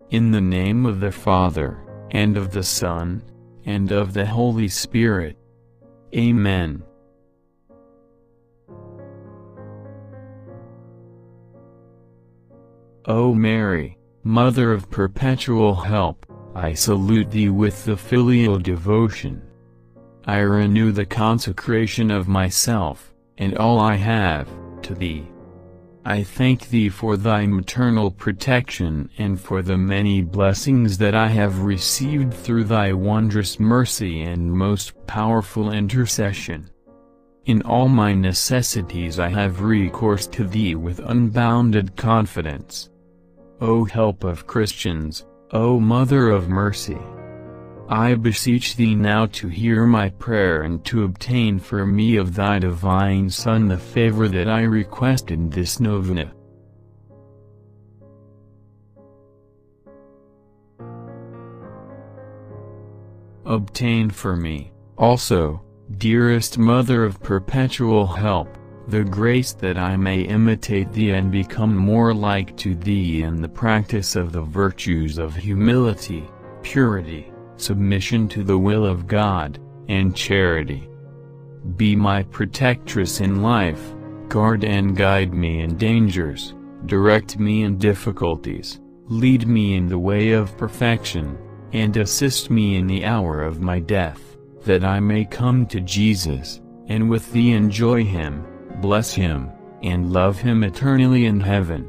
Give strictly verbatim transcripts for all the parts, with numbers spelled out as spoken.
In the name of the Father, and of the Son, and of the Holy Spirit. Amen. O Mary, Mother of perpetual help, I salute thee with the filial devotion. I renew the consecration of myself, and all I have, to thee. I thank thee for thy maternal protection and for the many blessings that I have received through thy wondrous mercy and most powerful intercession. In all my necessities I have recourse to thee with unbounded confidence. O help of Christians, O Mother of mercy! I beseech thee now to hear my prayer and to obtain for me of thy divine Son the favor that I request in this novena. Obtain for me, also, dearest Mother of perpetual help, the grace that I may imitate thee and become more like to thee in the practice of the virtues of humility, purity, submission to the will of God, and charity. Be my protectress in life, guard and guide me in dangers, direct me in difficulties, lead me in the way of perfection, and assist me in the hour of my death, that I may come to Jesus, and with thee enjoy him, bless him, and love him eternally in heaven.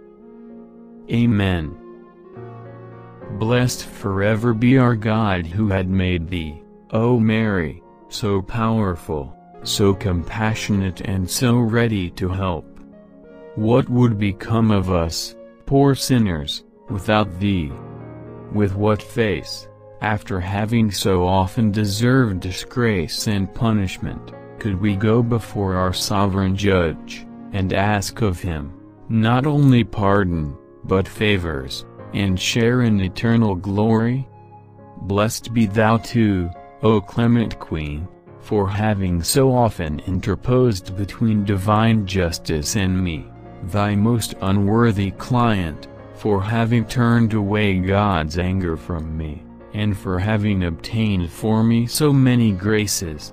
Amen. Blessed forever be our God who had made thee, O Mary, so powerful, so compassionate and so ready to help. What would become of us, poor sinners, without thee? With what face, after having so often deserved disgrace and punishment, could we go before our sovereign Judge, and ask of him, not only pardon, but favors, and share in eternal glory? Blessed be thou too, O clement Queen, for having so often interposed between divine justice and me, thy most unworthy client, for having turned away God's anger from me, and for having obtained for me so many graces.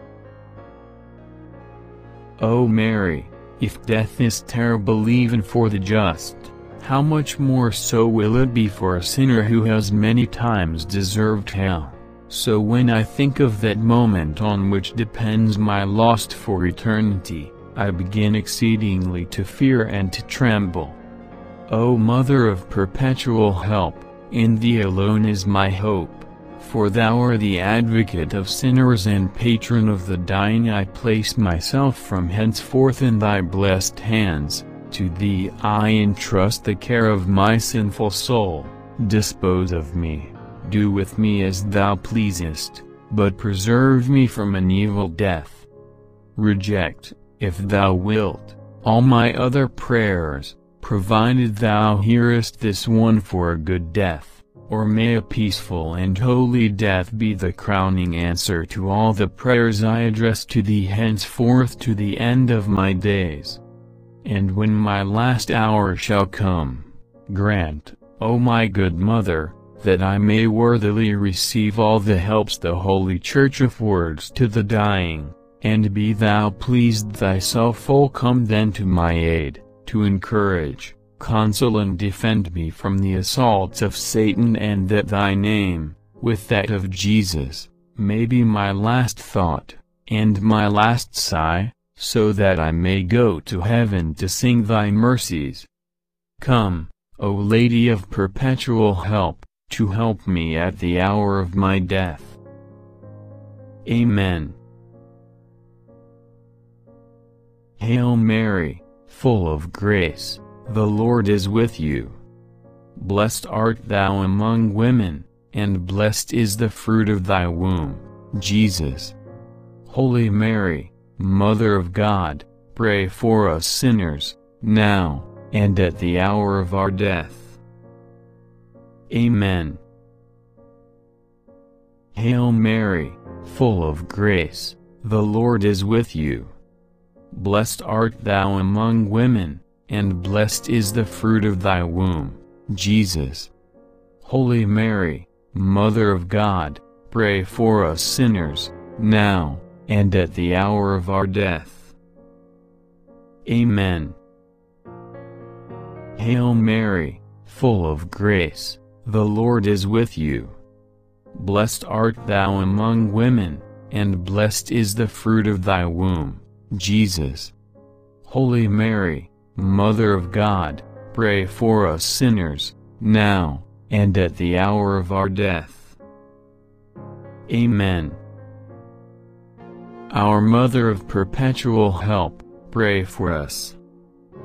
O Mary, if death is terrible even for the just, how much more so will it be for a sinner who has many times deserved hell? So when I think of that moment on which depends my lost for eternity, I begin exceedingly to fear and to tremble. O Mother of perpetual help, in thee alone is my hope. For thou art the advocate of sinners and patron of the dying. I place myself from henceforth in thy blessed hands, to thee I entrust the care of my sinful soul. Dispose of me, do with me as thou pleasest, but preserve me from an evil death. Reject, if thou wilt, all my other prayers, provided thou hearest this one for a good death. Or may a peaceful and holy death be the crowning answer to all the prayers I address to thee henceforth to the end of my days. And when my last hour shall come, grant, O my good Mother, that I may worthily receive all the helps the Holy Church affords to the dying, and be thou pleased thyself O come then to my aid, to encourage, console and defend me from the assaults of Satan, and that thy name, with that of Jesus, may be my last thought, and my last sigh, so that I may go to heaven to sing thy mercies. Come, O Lady of perpetual help, to help me at the hour of my death. Amen. Hail Mary, full of grace, the Lord is with you. Blessed art thou among women, and blessed is the fruit of thy womb, Jesus. Holy Mary, Mother of God, pray for us sinners, now, and at the hour of our death. Amen. Hail Mary, full of grace, the Lord is with you. Blessed art thou among women, and blessed is the fruit of thy womb, Jesus. Holy Mary, Mother of God, pray for us sinners, now, and at the hour of our death. Amen. Hail Mary, full of grace, the Lord is with you. Blessed art thou among women, and blessed is the fruit of thy womb, Jesus. Holy Mary, Mother of God, pray for us sinners, now, and at the hour of our death. Amen. Our Mother of perpetual help, pray for us.